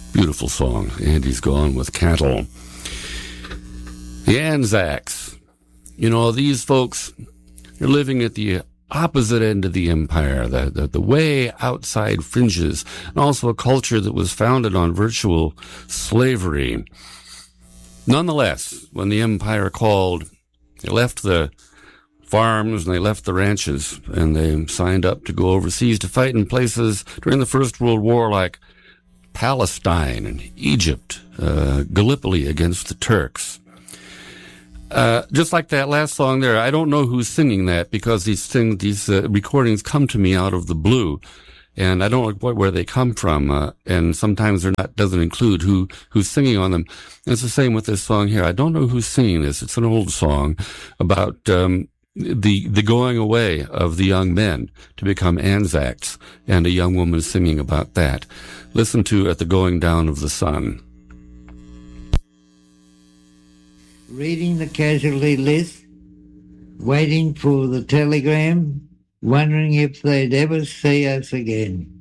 Beautiful song. Andy's Gone with Cattle. The Anzacs. You know, these folks are living at the opposite end of the empire, the way outside fringes, and also a culture that was founded on virtual slavery. Nonetheless, when the empire called, they left the farms and they left the ranches, and they signed up to go overseas to fight in places during the First World War like Palestine and Egypt, Gallipoli against the Turks. Just like that last song there, I don't know who's singing that because these recordings come to me out of the blue, and I don't know where they come from, and sometimes doesn't include who's singing on them. And it's the same with this song here. I don't know who's singing this. It's an old song about the going away of the young men to become Anzacs, and a young woman singing about that. Listen to At the Going Down of the Sun. Reading the casualty list, waiting for the telegram, wondering if they'd ever see us again.